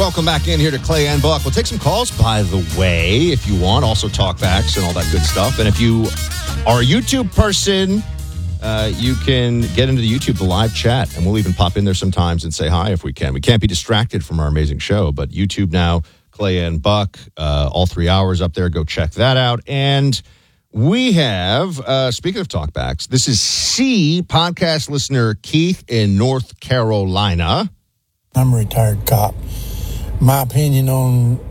welcome back in here to Clay and Buck. We'll take some calls, by the way, if you want. Also talkbacks and all that good stuff. And if you are a YouTube person, you can get into the YouTube, the live chat, and we'll even pop in there sometimes and say hi if we can. We can't be distracted from our amazing show, but YouTube now, Clay and Buck, all 3 hours up there. Go check that out. And we have, speaking of talkbacks, this is C, podcast listener Keith in North Carolina. I'm a retired cop. My opinion on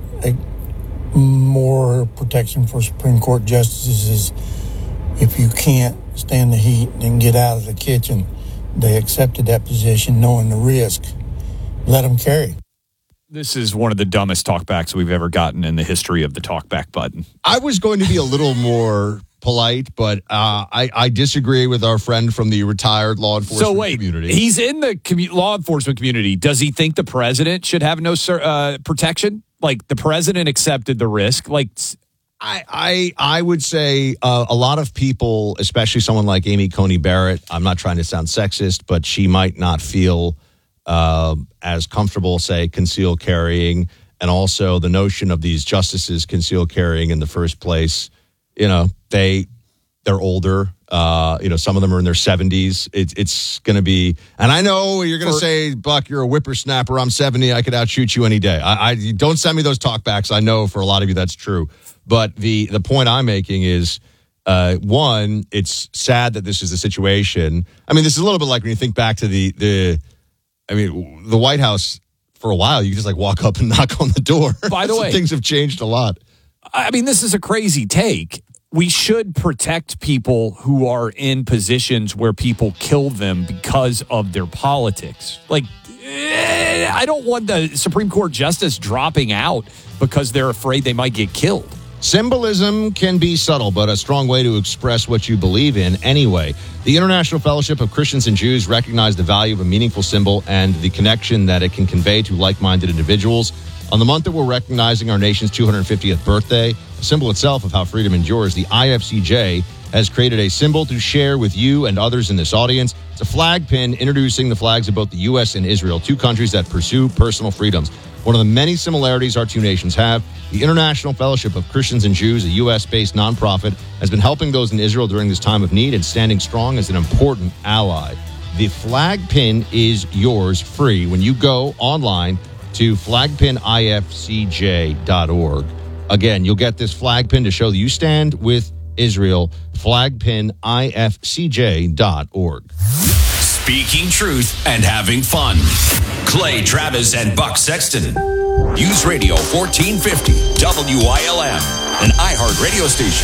more protection for Supreme Court justices is if you can't stand the heat and get out of the kitchen, they accepted that position knowing the risk. Let them carry. This is one of the dumbest talkbacks we've ever gotten in the history of the talkback button. I was going to be a little more polite, but I disagree with our friend from the retired law enforcement community. He's in the law enforcement community. Does he think the president should have no protection? Like, the president accepted the risk. Like, I would say a lot of people, especially someone like Amy Coney Barrett, I'm not trying to sound sexist, but she might not feel as comfortable, say, concealed carrying, and also the notion of these justices concealed carrying in the first place. You know, they're older. Some of them are in their 70s. It's going to be, and I know you're going to say, Buck, you're a whippersnapper. I'm 70. I could outshoot you any day. I don't send me those talkbacks. I know for a lot of you that's true. But the point I'm making is, one, it's sad that this is the situation. I mean, this is a little bit like when you think back to the White House. For a while, you could just like walk up and knock on the door. By the way, things have changed a lot. I mean, this is a crazy take. We should protect people who are in positions where people kill them because of their politics. Like, I don't want the Supreme Court justice dropping out because they're afraid they might get killed. Symbolism can be subtle, but a strong way to express what you believe in anyway. The International Fellowship of Christians and Jews recognize the value of a meaningful symbol and the connection that it can convey to like-minded individuals. On the month that we're recognizing our nation's 250th birthday, a symbol itself of how freedom endures, the IFCJ has created a symbol to share with you and others in this audience. It's a flag pin introducing the flags of both the U.S. and Israel, two countries that pursue personal freedoms. One of the many similarities our two nations have, the International Fellowship of Christians and Jews, a U.S.-based nonprofit, has been helping those in Israel during this time of need and standing strong as an important ally. The flag pin is yours free when you go online to flagpinifcj.org. Again, you'll get this flag pin to show that you stand with Israel. Flagpinifcj.org. Speaking truth and having fun. Clay Travis and Buck Sexton. News Radio 1450 WILM, an iHeart radio station.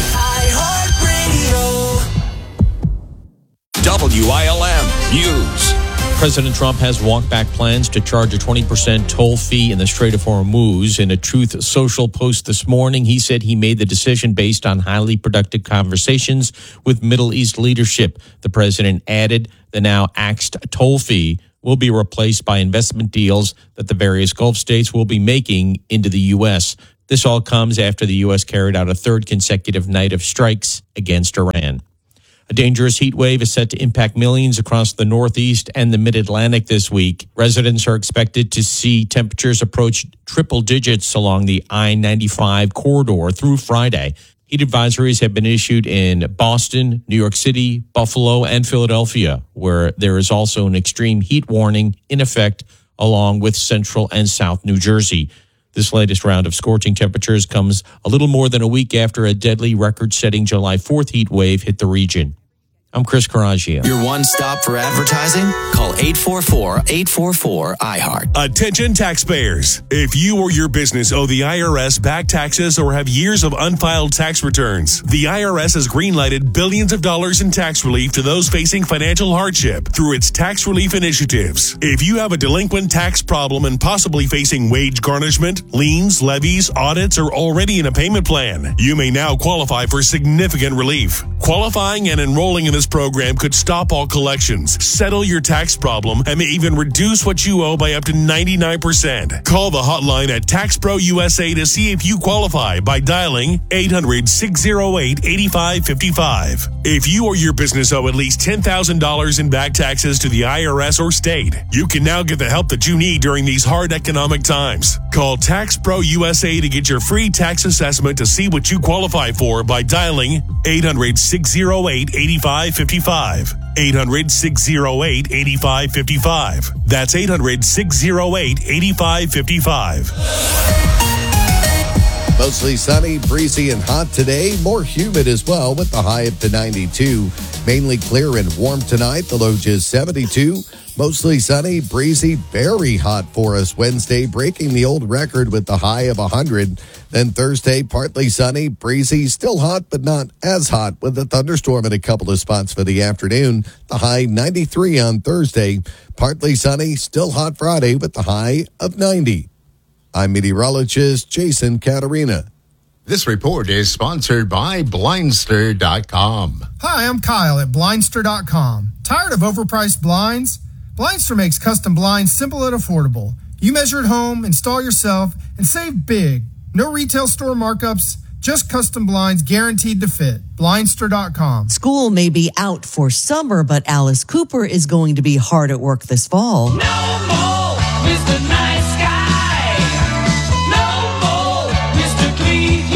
iHeart Radio. WILM News. President Trump has walked back plans to charge a 20% toll fee in the Strait of Hormuz. In a Truth Social post this morning, he said he made the decision based on highly productive conversations with Middle East leadership. The president added the now axed toll fee will be replaced by investment deals that the various Gulf states will be making into the U.S. This all comes after the U.S. carried out a third consecutive night of strikes against Iran. A dangerous heat wave is set to impact millions across the Northeast and the Mid-Atlantic this week. Residents are expected to see temperatures approach triple digits along the I-95 corridor through Friday. Heat advisories have been issued in Boston, New York City, Buffalo, and Philadelphia, where there is also an extreme heat warning in effect, along with central and south New Jersey. This latest round of scorching temperatures comes a little more than a week after a deadly record-setting July 4th heat wave hit the region. I'm Chris Carraggia. Your one stop for advertising? Call 844-844-iHeart. Attention taxpayers. If you or your business owe the IRS back taxes or have years of unfiled tax returns, the IRS has greenlighted billions of dollars in tax relief to those facing financial hardship through its tax relief initiatives. If you have a delinquent tax problem and possibly facing wage garnishment, liens, levies, audits, or already in a payment plan, you may now qualify for significant relief. Qualifying and enrolling in this program could stop all collections, settle your tax problem, and may even reduce what you owe by up to 99%. Call the hotline at Tax Pro USA to see if you qualify by dialing 800-608-8555. If you or your business owe at least $10,000 in back taxes to the IRS or state, you can now get the help that you need during these hard economic times. Call Tax Pro USA to get your free tax assessment to see what you qualify for by dialing 800-608-8555. 800-608-8555. That's 800-608-8555. Mostly sunny, breezy, and hot today. More humid as well with the high up to 92. Mainly clear and warm tonight. The low just 72. Mostly sunny, breezy, very hot for us Wednesday, breaking the old record with the high of 100. Then Thursday, partly sunny, breezy, still hot, but not as hot with a thunderstorm in a couple of spots for the afternoon. The high 93 on Thursday. Partly sunny, still hot Friday with the high of 90. I'm meteorologist Jason Caterina. This report is sponsored by Blindster.com. Hi, I'm Kyle at Blindster.com. Tired of overpriced blinds? Blindster makes custom blinds simple and affordable. You measure at home, install yourself, and save big. No retail store markups, just custom blinds guaranteed to fit. Blindster.com. School may be out for summer, but Alice Cooper is going to be hard at work this fall. No more Mr. Nice Guy. No more Mr. Clean.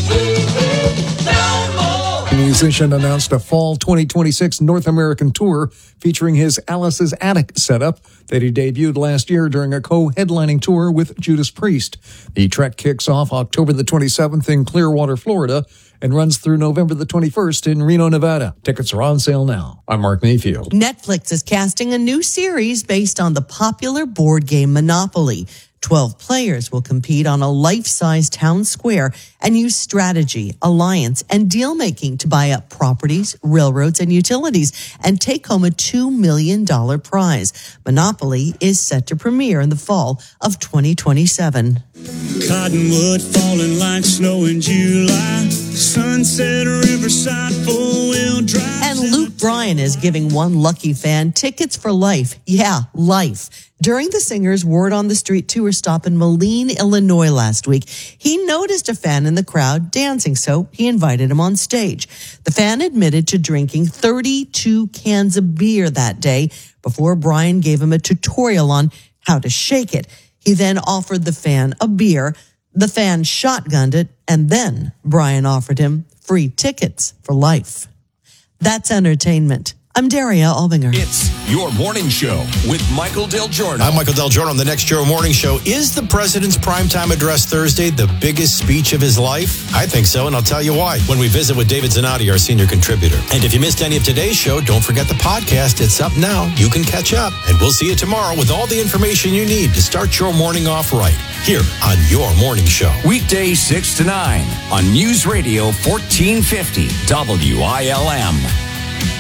No more. The musician announced a fall 2026 North American tour featuring his Alice's Attic setup that he debuted last year during a co-headlining tour with Judas Priest. The trek kicks off October the 27th in Clearwater, Florida, and runs through November the 21st in Reno, Nevada. Tickets are on sale now. I'm Mark Mayfield. Netflix is casting a new series based on the popular board game Monopoly. 12 players will compete on a life-size town square and use strategy, alliance, and deal-making to buy up properties, railroads, and utilities and take home a $2 million prize. Monopoly is set to premiere in the fall of 2027. Cottonwood falling like snow in July. Sunset Riverside, four-wheel drive. And Luke Bryan is giving one lucky fan tickets for life. Yeah, life. During the singer's Word on the Street tour stop in Moline, Illinois last week, he noticed a fan in the crowd dancing, so he invited him on stage. The fan admitted to drinking 32 cans of beer that day before Bryan gave him a tutorial on how to shake it. He then offered the fan a beer. The fan shotgunned it, and then Bryan offered him free tickets for life. That's entertainment. I'm Daria Albinger. It's Your Morning Show with Michael Del Giorno. I'm Michael Del Giorno on the next Your Morning Show. Is the president's primetime address Thursday the biggest speech of his life? I think so, and I'll tell you why when we visit with David Zanotti, our senior contributor. And if you missed any of today's show, don't forget the podcast. It's up now. You can catch up. And we'll see you tomorrow with all the information you need to start your morning off right here on Your Morning Show. Weekdays 6 to 9 on News Radio 1450 WILM.